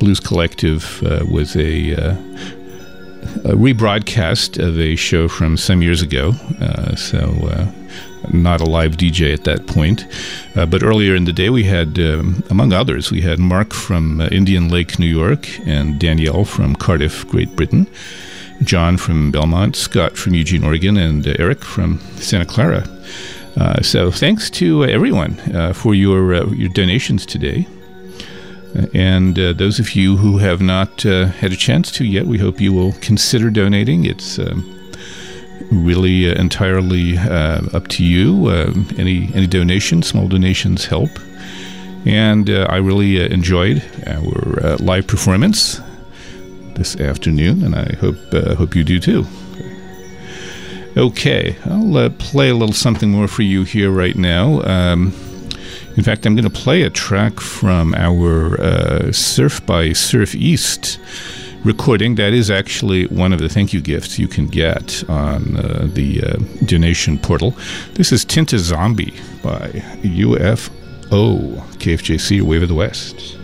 Blues Collective was a rebroadcast of a show from some years ago, so not a live DJ at that point. But earlier in the day, we had, among others, we had Mark from Indian Lake, New York, and Danielle from Cardiff, Great Britain, John from Belmont, Scott from Eugene, Oregon, and Eric from Santa Clara. So thanks to everyone for your donations today. And those of you who have not had a chance to yet, we hope you will consider donating. It's really entirely up to you. Any donation, small donations help. And I really enjoyed our live performance this afternoon, and I hope you do too. Okay, I'll play a little something more for you here right now. In fact, I'm going to play a track from our Surf by Surf East recording. That is actually one of the thank you gifts you can get on the donation portal. This is Tinta Zombie by UFO, KFJC, Wave of the West.